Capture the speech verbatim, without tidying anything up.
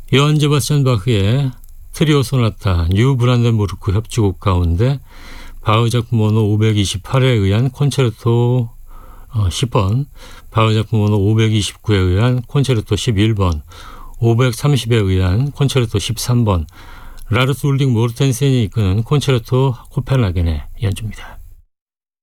요한 제바스찬 바흐의 트리오 소나타 뉴 브란덴부르크 협주곡 가운데 바흐 작품 번호 오백이십팔에 의한 콘체르토 십 번, 바흐 작품 번호 오백이십구에 의한 콘체르토 십일 번, 오백삼십에 의한 콘체르토 십삼 번, 라르스 울릭 모르텐센이 이끄는 콘체르토 코펜하겐의 연주입니다.